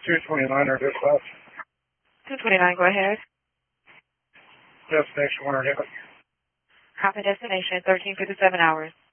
229er dispatch. 229, go ahead. Destination Winter Haven. Copy destination, 1357 hours.